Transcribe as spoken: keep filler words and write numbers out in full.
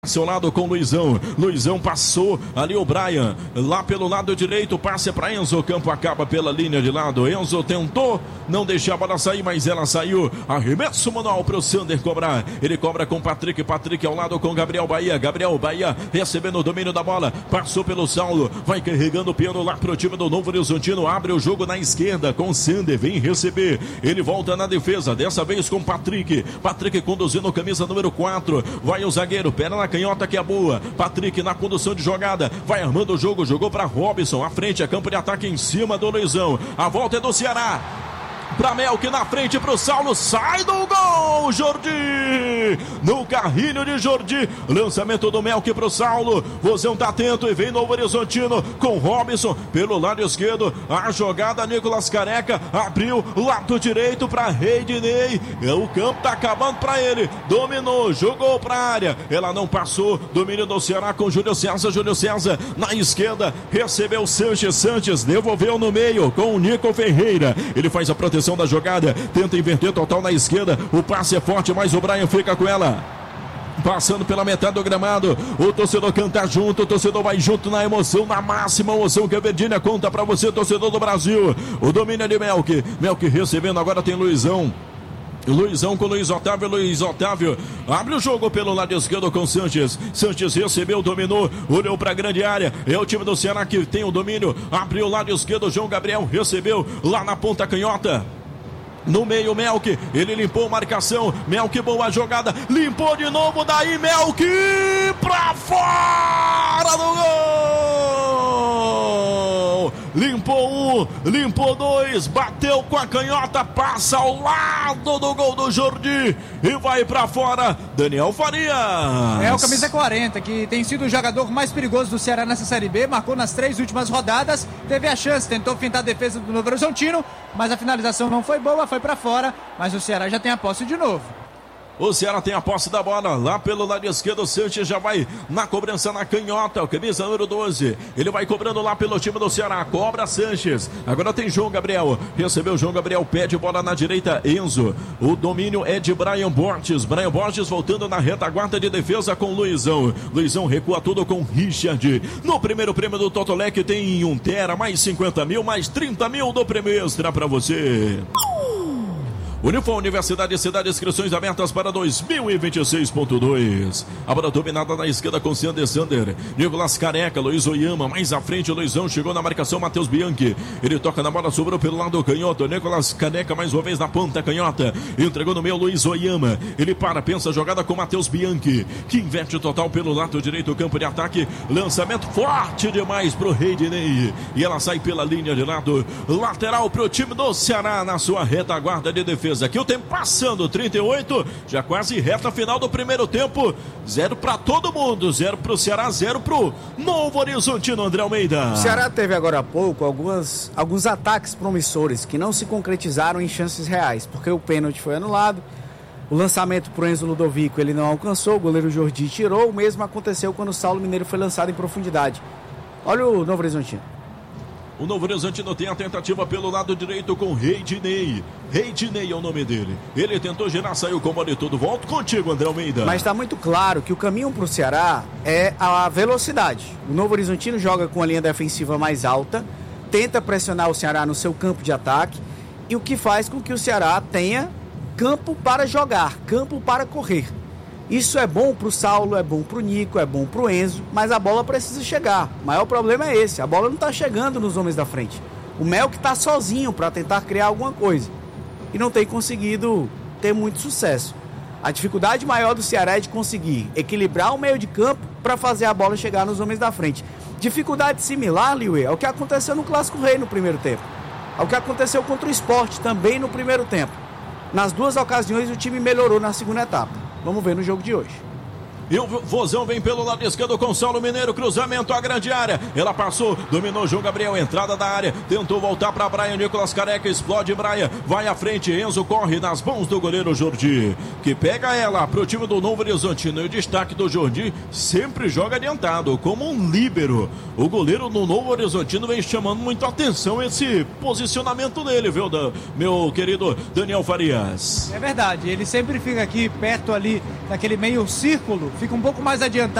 Seu lado com Luizão, Luizão passou ali o Brian, lá pelo lado direito, passe para Enzo, o campo acaba pela linha de lado, Enzo tentou não deixar a bola sair, mas ela saiu, arremesso manual para o Sander cobrar, ele cobra com Patrick, Patrick ao lado com Gabriel Bahia, Gabriel Bahia recebendo o domínio da bola, passou pelo Saulo, vai carregando o piano lá para o time do Novo Horizontino, abre o jogo na esquerda com Sander, vem receber, ele volta na defesa, dessa vez com Patrick, Patrick conduzindo camisa número quatro, vai o zagueiro, pera na canhota que é boa, Patrick na condução de jogada, vai armando o jogo, jogou para Robson, à frente, é campo de ataque em cima do Luizão, a volta é do Ceará, para Melk na frente pro Saulo, sai do gol, Jordi, no carrinho de Jordi, lançamento do Melk pro Saulo, Vozão tá atento e vem Novo Horizontino com Robson pelo lado esquerdo, a jogada Nicolas Careca, abriu lado direito para Reidney, o campo tá acabando para ele, dominou, jogou pra área, ela não passou, domínio do Ceará com Júlio César, Júlio César na esquerda, recebeu Sanches, Sanches devolveu no meio com o Nico Ferreira, ele faz a proteção da jogada, tenta inverter total na esquerda, o passe é forte, mas o Brian fica com ela. Passando pela metade do gramado, o torcedor canta junto, o torcedor vai junto na emoção, na máxima emoção que a Verdinha conta pra você, torcedor do Brasil. O domínio é de Melk, Melk recebendo, agora tem Luizão. Luizão com Luiz Otávio, Luiz Otávio abre o jogo pelo lado esquerdo com Sanches, Sanches recebeu, dominou, olhou para a grande área, é o time do Ceará que tem o domínio, abriu o lado esquerdo, João Gabriel recebeu lá na ponta canhota. No meio, Melk, ele limpou a marcação, Melk, boa jogada, limpou de novo, daí Melk pra fora do gol! Limpou um, limpou dois, bateu com a canhota, passa ao lado do gol do Jordi e vai pra fora, Daniel Farias. É o camisa quarenta, que tem sido o jogador mais perigoso do Ceará nessa Série B, marcou nas três últimas rodadas, teve a chance, tentou fintar a defesa do Novo Horizontino, mas a finalização não foi boa, foi pra fora, mas o Ceará já tem a posse de novo. O Ceará tem a posse da bola, lá pelo lado esquerdo, o Sanches já vai na cobrança na canhota, o camisa número doze, ele vai cobrando lá pelo time do Ceará, cobra Sanches, agora tem João Gabriel, recebeu João Gabriel, pede bola na direita, Enzo, o domínio é de Brian Borges, Brian Borges voltando na retaguarda de defesa com Luizão, Luizão recua tudo com Richard, no primeiro prêmio do Totolec tem um tera, mais cinquenta mil, mais trinta mil do prêmio extra pra você. Unifor Universidade Cidade, inscrições abertas para dois mil e vinte e seis ponto dois. A bola dominada na esquerda com Sander Sander. Nicolas Careca, Luiz Oyama, mais à frente, o Luizão chegou na marcação, Matheus Bianchi. Ele toca na bola, sobrou pelo lado canhoto. Nicolas Careca mais uma vez na ponta canhota. Entregou no meio, Luiz Oyama. Ele para, pensa a jogada com Matheus Bianchi, que inverte total pelo lado direito, campo de ataque. Lançamento forte demais pro Reidney. E ela sai pela linha de lado. Lateral pro time do Ceará na sua retaguarda de defesa. Aqui o tempo passando, trinta e oito, já quase reta final do primeiro tempo, zero para todo mundo, zero para o Ceará, zero para o Novo Horizontino, André Almeida. O Ceará teve agora há pouco algumas, alguns ataques promissores que não se concretizaram em chances reais, porque o pênalti foi anulado, o lançamento para o Enzo Ludovico ele não alcançou, o goleiro Jordi tirou, o mesmo aconteceu quando o Saulo Mineiro foi lançado em profundidade. Olha o Novo Horizontino. O Novo Horizontino tem a tentativa pelo lado direito com Reidney. Reidney é o nome dele. Ele tentou girar, saiu com o bola e tudo. Volto contigo, André Almeida. Mas está muito claro que o caminho para o Ceará é a velocidade. O Novo Horizontino joga com a linha defensiva mais alta, tenta pressionar o Ceará no seu campo de ataque, e o que faz com que o Ceará tenha campo para jogar, campo para correr. Isso é bom pro Saulo, é bom pro Nico, é bom pro Enzo, mas a bola precisa chegar. O maior problema é esse, a bola não tá chegando nos homens da frente. O Melk tá sozinho para tentar criar alguma coisa e não tem conseguido ter muito sucesso. A dificuldade maior do Ceará é de conseguir equilibrar o meio de campo para fazer a bola chegar nos homens da frente. Dificuldade similar, Liuê, ao que aconteceu no Clássico Rei no primeiro tempo, ao que aconteceu contra o Sport também no primeiro tempo. Nas duas ocasiões o time melhorou na segunda etapa. Vamos ver no jogo de hoje. E o Vozão vem pelo lado esquerdo com Saulo Mineiro, cruzamento à grande área. Ela passou, dominou João Gabriel, entrada da área, tentou voltar para Brian, Nicolas Careca, explode Brian, vai à frente, Enzo corre nas mãos do goleiro Jordi, que pega ela pro time do Novo Horizontino. E o destaque do Jordi sempre joga adiantado, como um líbero. O goleiro do Novo Horizontino vem chamando muito a atenção esse posicionamento dele, viu, meu querido Daniel Farias? É verdade, ele sempre fica aqui perto ali, naquele meio círculo, fica um pouco mais adiantado